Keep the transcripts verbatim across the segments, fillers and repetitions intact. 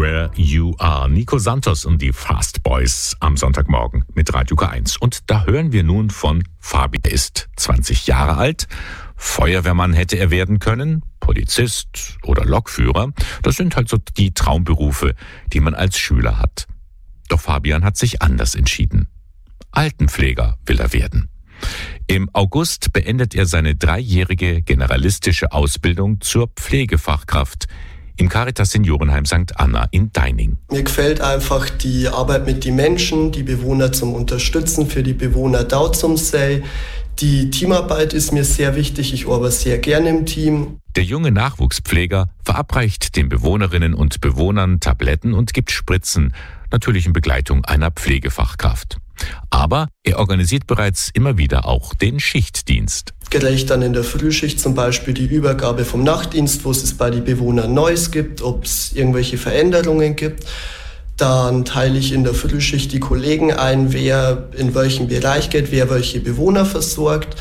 Where You Are. Nico Santos und die Fast Boys am Sonntagmorgen mit Radio K eins. Und da hören wir nun von Fabi. Er ist zwanzig Jahre alt. Feuerwehrmann hätte er werden können, Polizist oder Lokführer. Das sind halt so die Traumberufe, die man als Schüler hat. Doch Fabian hat sich anders entschieden. Altenpfleger will er werden. Im August beendet er seine dreijährige generalistische Ausbildung zur Pflegefachkraft im Caritas Seniorenheim Sankt Anna in Deining. Mir gefällt einfach die Arbeit mit den Menschen, die Bewohner zum Unterstützen, für die Bewohner da zum Sei. Die Teamarbeit ist mir sehr wichtig, ich arbeite sehr gerne im Team. Der junge Nachwuchspfleger verabreicht den Bewohnerinnen und Bewohnern Tabletten und gibt Spritzen, natürlich in Begleitung einer Pflegefachkraft. Aber er organisiert bereits immer wieder auch den Schichtdienst. Gleich dann in der Frühschicht zum Beispiel die Übergabe vom Nachtdienst, wo es bei den Bewohnern Neues gibt, ob es irgendwelche Veränderungen gibt. Dann teile ich in der Frühschicht die Kollegen ein, wer in welchem Bereich geht, wer welche Bewohner versorgt.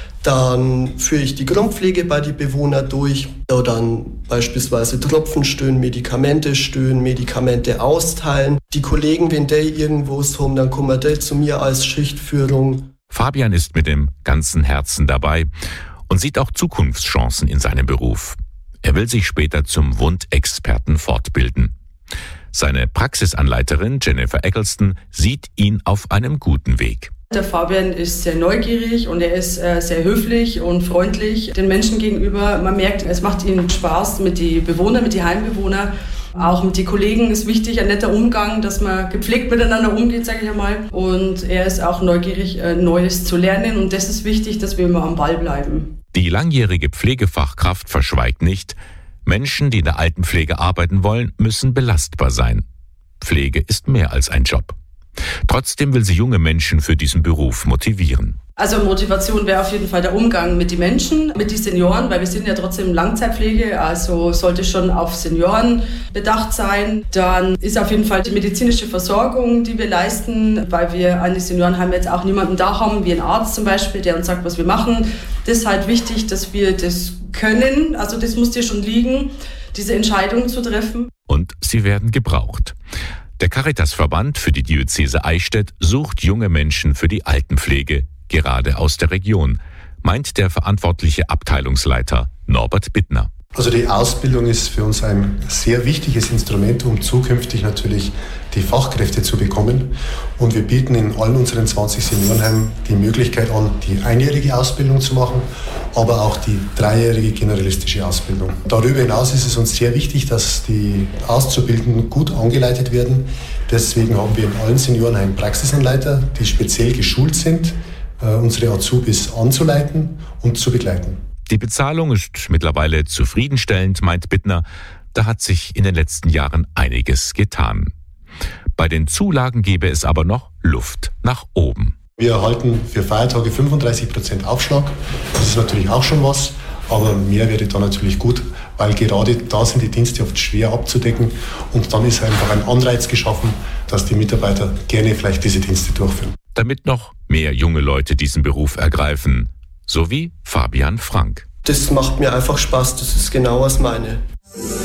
Dann führe ich die Grundpflege bei den Bewohnern durch. Oder dann beispielsweise Tropfen stöhnen, Medikamente stöhnen, Medikamente austeilen. Die Kollegen, wenn die irgendwo haben, dann kommen die zu mir als Schichtführung. Fabian ist mit dem ganzen Herzen dabei und sieht auch Zukunftschancen in seinem Beruf. Er will sich später zum Wundexperten fortbilden. Seine Praxisanleiterin Jennifer Eccleston sieht ihn auf einem guten Weg. Der Fabian ist sehr neugierig und er ist äh, sehr höflich und freundlich den Menschen gegenüber. Man merkt, es macht ihm Spaß mit den Bewohnern, mit den Heimbewohnern. Auch mit den Kollegen ist wichtig, ein netter Umgang, dass man gepflegt miteinander umgeht, sage ich einmal. Und er ist auch neugierig, äh, Neues zu lernen. Und das ist wichtig, dass wir immer am Ball bleiben. Die langjährige Pflegefachkraft verschweigt nicht, Menschen, die in der Altenpflege arbeiten wollen, müssen belastbar sein. Pflege ist mehr als ein Job. Trotzdem will sie junge Menschen für diesen Beruf motivieren. Also Motivation wäre auf jeden Fall der Umgang mit den Menschen, mit den Senioren, weil wir sind ja trotzdem Langzeitpflege, also sollte schon auf Senioren bedacht sein. Dann ist auf jeden Fall die medizinische Versorgung, die wir leisten, weil wir an den Seniorenheimen jetzt auch niemanden da haben, wie ein Arzt zum Beispiel, der uns sagt, was wir machen. Das ist halt wichtig, dass wir das können, also das muss dir schon liegen, diese Entscheidung zu treffen. Und sie werden gebraucht. Der Caritasverband für die Diözese Eichstätt sucht junge Menschen für die Altenpflege, gerade aus der Region, meint der verantwortliche Abteilungsleiter Norbert Bittner. Also die Ausbildung ist für uns ein sehr wichtiges Instrument, um zukünftig natürlich die Fachkräfte zu bekommen. Und wir bieten in allen unseren zwanzig Seniorenheimen die Möglichkeit an, die einjährige Ausbildung zu machen, aber auch die dreijährige generalistische Ausbildung. Darüber hinaus ist es uns sehr wichtig, dass die Auszubildenden gut angeleitet werden. Deswegen haben wir in allen Seniorenheimen Praxisanleiter, die speziell geschult sind, unsere Azubis anzuleiten und zu begleiten. Die Bezahlung ist mittlerweile zufriedenstellend, meint Bittner. Da hat sich in den letzten Jahren einiges getan. Bei den Zulagen gäbe es aber noch Luft nach oben. Wir erhalten für Feiertage fünfunddreißig Prozent Aufschlag. Das ist natürlich auch schon was, aber mehr wäre da natürlich gut, weil gerade da sind die Dienste oft schwer abzudecken und dann ist einfach ein Anreiz geschaffen, dass die Mitarbeiter gerne vielleicht diese Dienste durchführen. Damit noch mehr junge Leute diesen Beruf ergreifen, so wie Fabian Frank. Das macht mir einfach Spaß, das ist genau was meine.